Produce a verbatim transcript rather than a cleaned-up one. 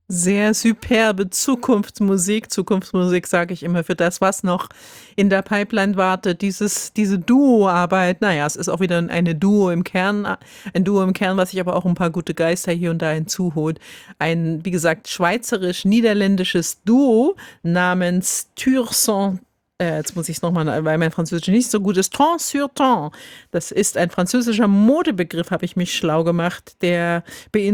Sehr superbe Zukunftsmusik. Zukunftsmusik sage ich immer für das, was noch in der Pipeline wartet. Dieses diese Duo-Arbeit, na ja, es ist auch wieder eine Duo im Kern ein Duo im Kern, was sich aber auch ein paar gute Geister hier und da hinzuholt. Ein, wie gesagt, schweizerisch-niederländisches Duo namens Tursan äh, jetzt muss ich's noch mal, weil mein Französisch nicht so gut ist. Temps sur Temps. Das ist ein französischer Modebegriff, habe ich mich schlau gemacht, der bein